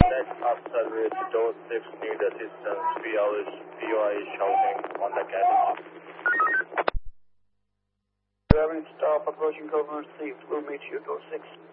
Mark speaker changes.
Speaker 1: Next up, service door 6, need assistance. POI is shouting on the cabin.
Speaker 2: Having stop approaching Governor 6, we'll meet you door 6.